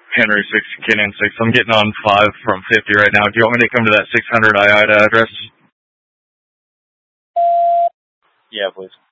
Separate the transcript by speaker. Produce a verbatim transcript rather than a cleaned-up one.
Speaker 1: Henry six, Canyon six. I'm getting on five from fifty right now. Do you want me to come to that six hundred I I D A address?
Speaker 2: Yeah, please.